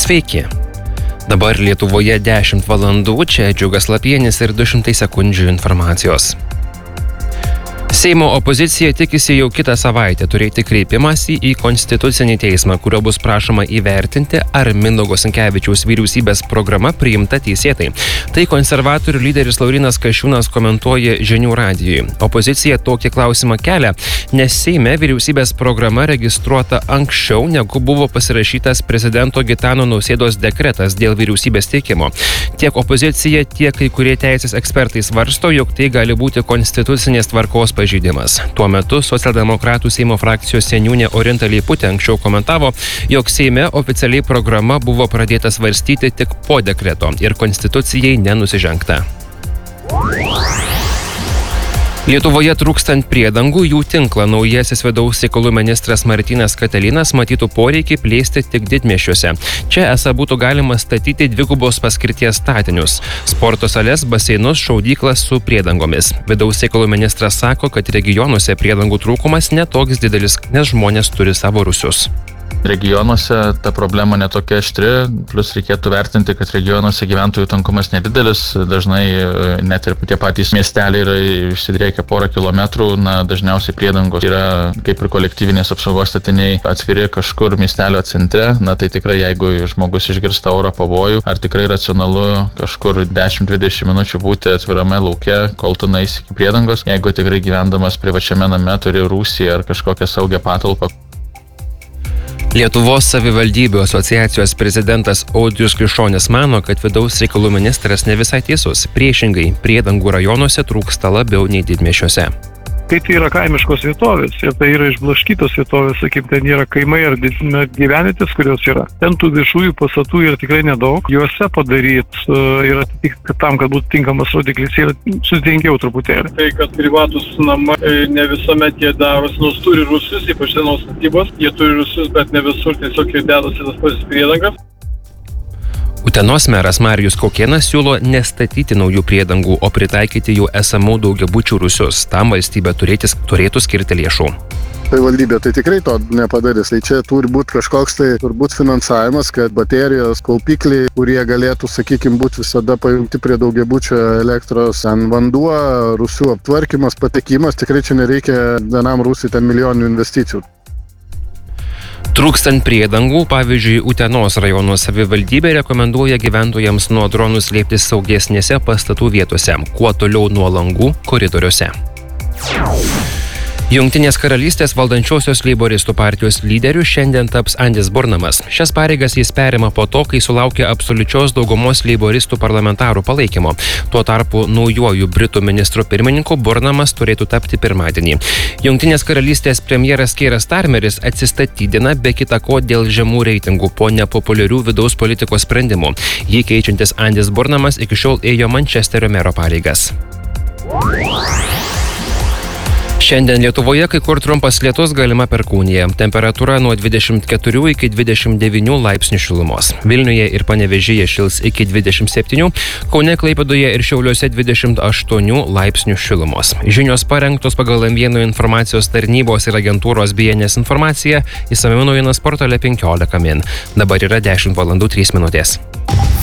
Sveiki. Dabar Lietuvoje 10 valandų, čia Džiugas Lapienis ir 200 sekundžių informacijos. Seimo opozicija tikisi jau kitą savaitę turėti kreipimąsi į Konstitucinį teismą, kurio bus prašoma įvertinti, ar Mindaugo Sinkevičiaus vyriausybės programa priimta teisėtai. Tai konservatorių lyderis Laurynas Kasčiūnas komentuoja Žinių radijui. Opozicija tokį klausimą kelia, nes Seime vyriausybės programa registruota anksčiau, negu buvo pasirašytas prezidento Gitano Nausėdos dekretas dėl vyriausybės teikimo. Tiek opozicija, tiek kai kurie teisės ekspertai svarsto, jog tai gali būti konstitucinės tvarkos pažeidimas. Tuo metu socialdemokratų Seimo frakcijos seniūnė Orinta Leiputė anksčiau komentavo, jog Seime oficialiai programa buvo pradėta svarstyti tik po dekreto ir konstitucijai nenusižengta. Lietuvoje trūkstant priedangų, jų tinklą naujasis vidaus reikalų ministras Martynas Katilinas matytų poreikį plėsti tik didmiesčiuose. Čia esą būtų galima statyti dvigubos paskirties statinius – sporto sales, baseinus, šaudyklas su priedangomis. Vidaus reikalų ministras sako, kad regionuose priedangų trūkumas netoks didelis, nes žmonės turi savo rūsius. Regionuose ta problema netokia aštri, plus reikėtų vertinti, kad regionuose gyventojų tankumas nedidelis, dažnai net ir tie patys miesteliai yra išsidriekę porą kilometrų, dažniausiai priedangos yra kaip ir kolektyvinės apsaugos statiniai atskiri kažkur miestelio centre, tai tikrai jeigu žmogus išgirsta oro pavojų, ar tikrai racionalu kažkur 10-20 minučių būti atvirame lauke, kol tu nueisi iki priedangos, jeigu tikrai gyvendamas privačiame name turi rūsį ar kažkokią saugią patalpą. Lietuvos savivaldybių asociacijos prezidentas Audrius Klišonis mano, kad vidaus reikalų ministras ne visai teisus. Priešingai, priedangų rajonuose trūksta labiau nei didmiesčiuose. Kai tai yra kaimiškos vietovės ir tai yra išblaškytos vietovės, sakykim, ten yra kaimai ar gyvenvietės, kurios yra. Ten tų viešųjų pastatų yra tikrai nedaug. Juose padaryti yra tik tam, kad būtų tinkamas rodiklis, yra sudėtingiau truputėlį. Tai, kad privatus namai ne visuomet jie darosi, nors turi rūsius, ypač senos statybos, jie turi rūsius, bet ne visur tiesiog jie dedasi tas pats priedangas. Utenos meras Marijus Kaukėnas siūlo nestatyti naujų priedangų, o pritaikyti jų esamų daugiabučių rūsius. Tam valstybė turėtų skirti lėšų. Savivaldybė tai tikrai to nepadarys. Tai čia turi būti kažkoks turbūt finansavimas, kad baterijos, kaupikliai, kurie galėtų, būti visada pajungti prie daugiabučio elektros, vanduo, rūsių aptvarkymas, patekimas. Tikrai čia nereikia vienam rūsiui ten milijoninių investicijų. Trūkstant priedangų, pavyzdžiui, Utenos rajono savivaldybė rekomenduoja gyventojams nuo dronų slėptis saugesnėse pastatų vietose, kuo toliau nuo langų koridoriuose. Jungtinės karalystės valdančiosios leiboristų partijos lyderiu šiandien taps Andis Burnamas. Šias pareigas jis perima po to, kai sulaukė absoliučios daugumos leiboristų parlamentarų palaikymo. Tuo tarpu naujuoju Britų ministru pirmininku Burnamas turėtų tapti pirmadienį. Jungtinės karalystės premjeras Keiras Starmeris atsistatydina be kita ko dėl žemų reitingų po nepopuliarių vidaus politikos sprendimų. Jį keičiantis Andis Burnamas iki šiol ėjo Mančesterio mero pareigas. Šiandien Lietuvoje kai kur trumpas lietus, galima perkūnija. Temperatūra nuo 24 iki 29 laipsnių šilumos. Vilniuje ir Panevėžyje šils iki 27, Kaune, Klaipėdoje ir Šiauliuose 28 laipsnių šilumos. Žinios parengtos pagal M1 informacijos tarnybos ir agentūros BNS informaciją, išsamiau naujienas portale 15 min. Dabar yra 10 valandų 3 minutės.